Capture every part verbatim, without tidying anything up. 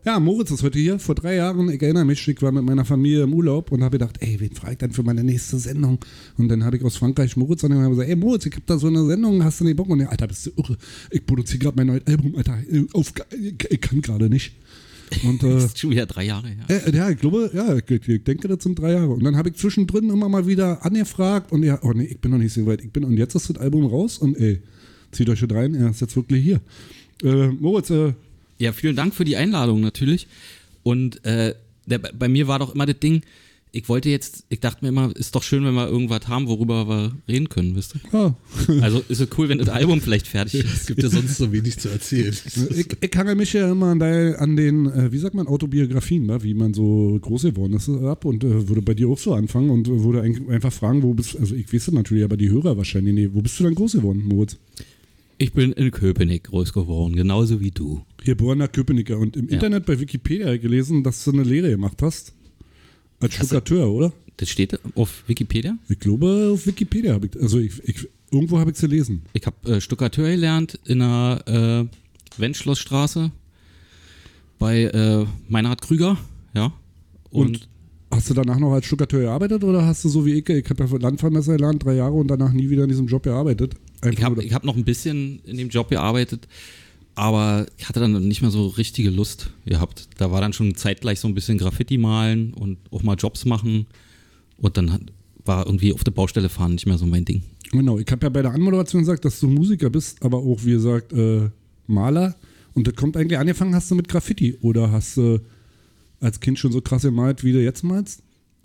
ja, Moritz ist heute hier. Vor drei Jahren, ich erinnere mich, ich war mit meiner Familie im Urlaub und habe gedacht, ey, wen frage ich denn für meine nächste Sendung? Und dann habe ich aus Frankreich Moritz an und habe gesagt, ey Moritz, ich habe da so eine Sendung, hast du nicht Bock? Und der, Alter, bist du irre? Ich produziere gerade mein neues Album, Alter, auf, ich, ich kann gerade nicht. Und, äh, das ist schon wieder drei Jahre her. Äh, ja, ich glaube, ja, ich, ich denke, das sind drei Jahre. Und dann habe ich zwischendrin immer mal wieder angefragt und ja, oh nee, ich bin noch nicht so weit. Ich bin, und jetzt ist das Album raus und ey, zieht euch schon rein, er ist jetzt wirklich hier. Äh, Moritz, äh, Ja, vielen Dank für die Einladung natürlich. Und äh, der, bei mir war doch immer das Ding, ich wollte jetzt, ich dachte mir immer, ist doch schön, wenn wir irgendwas haben, worüber wir reden können, wisst ihr? ja. Also ist es cool, wenn das Album vielleicht fertig ist. Es gibt ja sonst so wenig zu erzählen. ich, ich hange mich ja immer an, der, an den, äh, wie sagt man, Autobiografien, wa? Wie man so groß geworden ist, ab und äh, würde bei dir auch so anfangen und äh, würde ein, einfach fragen, wo bist du, also ich weiß das natürlich, aber die Hörer wahrscheinlich nicht, wo bist du denn groß geworden, Moritz? Ich bin in Köpenick groß geworden, genauso wie du. Geborener Köpenicker und im Ja. Internet bei Wikipedia gelesen, dass du eine Lehre gemacht hast. Als Hast du- Stuckateur, oder? Das steht auf Wikipedia. Ich glaube, auf Wikipedia habe ich, also ich, ich, irgendwo habe ich es gelesen. Ich habe äh, Stuckateur gelernt in der äh, Wendschlossstraße bei äh, Meinhard Krüger, ja. Und, Und, hast du danach noch als Stuckateur gearbeitet oder hast du so wie ich, ich habe ja für Landvermesser gelernt, drei Jahre und danach nie wieder in diesem Job gearbeitet? Einfach ich habe nur- ich hab noch ein bisschen in dem Job gearbeitet, aber ich hatte dann nicht mehr so richtige Lust gehabt. Da war dann schon zeitgleich so ein bisschen Graffiti malen und auch mal Jobs machen. Und dann hat, war irgendwie auf der Baustelle fahren nicht mehr so mein Ding. Genau, ich habe ja bei der Anmoderation gesagt, dass du Musiker bist, aber auch, wie gesagt, äh, Maler. Und das kommt eigentlich, angefangen hast du mit Graffiti oder hast du als Kind schon so krass gemalt, wie du jetzt malst?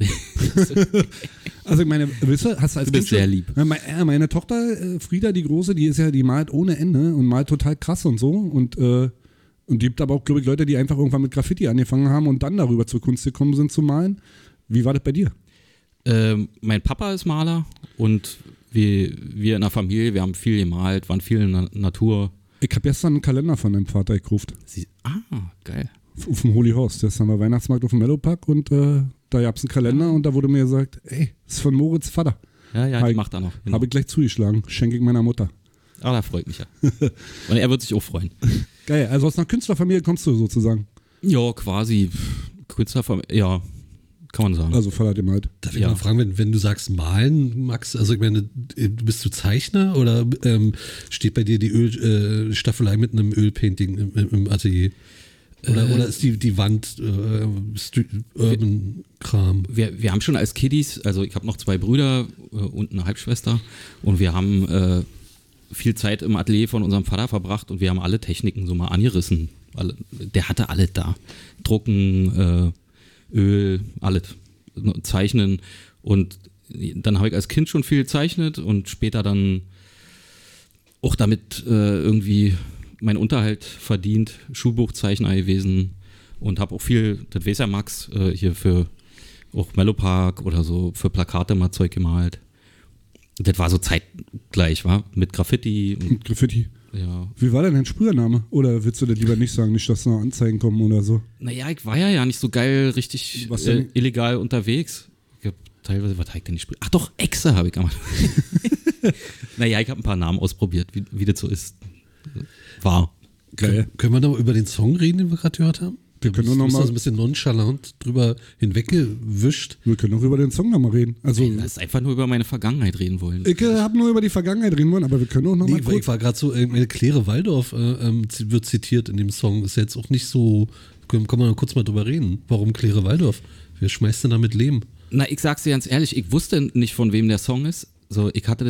Also ich meine, weißt du, hast du als Du bist Kind sehr schon, lieb. Ja, meine, äh, meine Tochter äh, Frieda, die Große, die ist ja, die malt ohne Ende und malt total krass und so und äh, und gibt aber auch, glaube ich, Leute, die einfach irgendwann mit Graffiti angefangen haben und dann darüber zur Kunst gekommen sind zu malen. Wie war das bei dir? Ähm, mein Papa ist Maler und wir, wir in der Familie, wir haben viel gemalt, waren viel in der Natur. Ich habe gestern einen Kalender von deinem Vater gekauft. Sie, ah, geil. Auf dem Holy Horse. Das haben wir Weihnachtsmarkt auf dem Mellowpark und äh, da gab es einen Kalender und da wurde mir gesagt, ey, das ist von Moritz Vater. Ja, ja, Hab die ich- macht er noch. Genau. Habe ich gleich zugeschlagen. Schenke ich meiner Mutter. Ah, da freut mich ja. Und er wird sich auch freuen. Geil, also aus einer Künstlerfamilie kommst du sozusagen. Ja, quasi. Kürzer vom, ja, kann man sagen. Also Vater dem halt. Darf ich Ja. mal fragen, wenn, wenn du sagst malen, Max, also ich meine, du bist du Zeichner oder ähm, steht bei dir die Öl, äh, Staffelei mit einem Ölpainting im, im, im Atelier? Oder, Äh, oder ist die, die Wand äh, Street, Urban Kram? wir, wir haben schon als Kiddies, also ich habe noch zwei Brüder äh, und eine Halbschwester und wir haben äh, viel Zeit im Atelier von unserem Vater verbracht und wir haben alle Techniken so mal angerissen. Alle, der hatte alles da. Drucken, äh, Öl, alles. Zeichnen und dann habe ich als Kind schon viel gezeichnet und später dann auch damit äh, irgendwie meinen Unterhalt verdient, Schulbuchzeichner gewesen und habe auch viel, das weiß ja Max, äh, hier für auch Mellowpark oder so, für Plakate mal Zeug gemalt. Das war so zeitgleich, war mit Graffiti. Und, Mit Graffiti. ja. Wie war denn dein Sprühername? Oder willst du das lieber nicht sagen, nicht, dass noch Anzeigen kommen oder so? Naja, ich war ja, ja nicht so geil, richtig Was äh, denn? illegal unterwegs. Ich hab teilweise, was habe ich denn nicht sprüht? Ach doch, Echse habe ich gemacht. Naja, ich habe ein paar Namen ausprobiert, wie, wie das so ist. War. Geil. Können wir noch über den Song reden, den wir gerade gehört haben? Wir können du nur noch bist mal- da so ein bisschen nonchalant drüber hinweggewischt. Wir können auch über den Song nochmal reden. Also, Lass ist einfach nur über meine Vergangenheit reden wollen. ich äh, habe nur über die Vergangenheit reden wollen, aber wir können auch nochmal Nee, kurz. ich war gerade so, äh, meine Claire Waldorf äh, ähm, zi- wird zitiert in dem Song. Ist jetzt auch nicht so, können, kann man kurz mal drüber reden. Warum Claire Waldorf? Wer schmeißt denn damit Lehm? Na, ich sag's dir ganz ehrlich, ich wusste nicht, von wem der Song ist. So, ich hatte